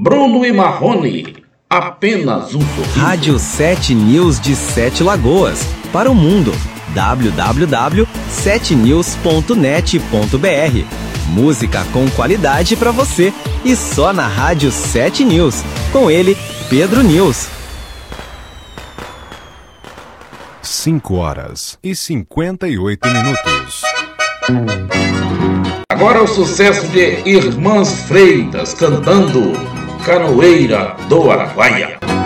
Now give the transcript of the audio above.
Bruno e Marrone, apenas um sorriso. Rádio 7 News de Sete Lagoas, para o mundo. www.7news.net.br. Música com qualidade para você e só na Rádio 7 News. Com ele, Pedro News. 5h58. Agora o sucesso de Irmãs Freitas cantando Canoeira do Araguaia.